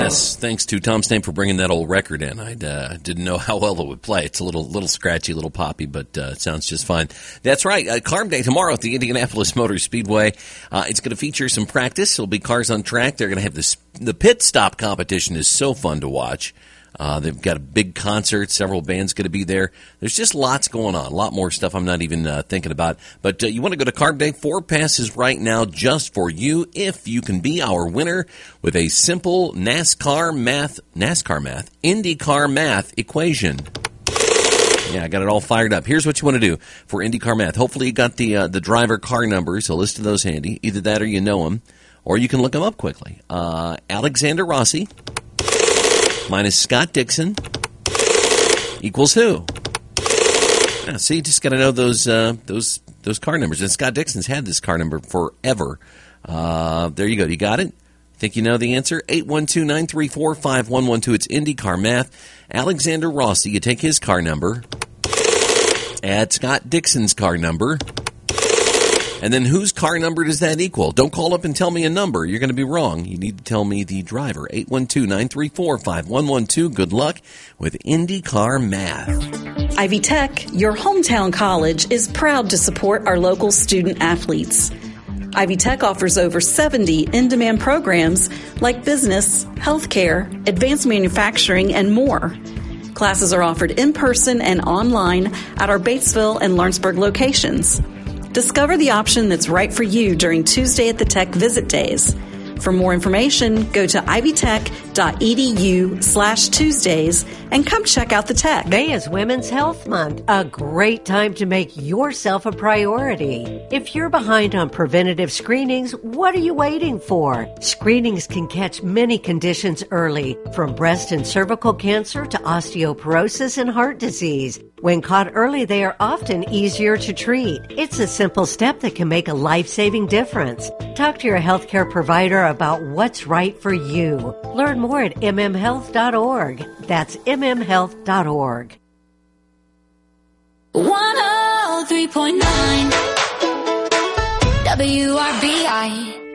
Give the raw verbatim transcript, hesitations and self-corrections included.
Yes, thanks to Tom Stain for bringing that old record in. I uh, didn't know how well it would play. It's a little little scratchy, little poppy, but uh, it sounds just fine. That's right. Uh, Carb Day tomorrow at the Indianapolis Motor Speedway. Uh, it's going to feature some practice. It'll be cars on track. They're going to have this. The pit stop competition is so fun to watch. Uh, they've got a big concert. Several bands going to be there. There's just lots going on. A lot more stuff I'm not even uh, thinking about. But uh, you want to go to Carb Day? Four passes right now just for you if you can be our winner with a simple NASCAR math, NASCAR math, IndyCar math equation. Yeah, I got it all fired up. Here's what you want to do for IndyCar math. Hopefully you got the uh, the driver car numbers, a list of those handy. Either that or you know them, or you can look them up quickly. Uh, Alexander Rossi minus Scott Dixon equals who? Yeah, see, just got to know those uh, those those car numbers. And Scott Dixon's had this car number forever. Uh, there you go. You got it? Think you know the answer? eight one two, nine three four, five one one two. It's IndyCar Math. Alexander Rossi, you take his car number, add Scott Dixon's car number, and then whose car number does that equal? Don't call up and tell me a number. You're going to be wrong. You need to tell me the driver. eight one two, nine three four, five one one two. Good luck with IndyCar Math. Ivy Tech, your hometown college, is proud to support our local student athletes. Ivy Tech offers over seventy in-demand programs like business, healthcare, advanced manufacturing, and more. Classes are offered in person and online at our Batesville and Lawrenceburg locations. Discover the option that's right for you during Tuesday at the Tech Visit Days. For more information, go to ivytech.edu slash Tuesdays and come check out the Tech. May is Women's Health Month, a great time to make yourself a priority. If you're behind on preventative screenings, what are you waiting for? Screenings can catch many conditions early, from breast and cervical cancer to osteoporosis and heart disease. When caught early, they are often easier to treat. It's a simple step that can make a life-saving difference. Talk to your healthcare provider about what's right for you. Learn more at m m health dot org. That's m m health dot org. one oh three point nine W R B I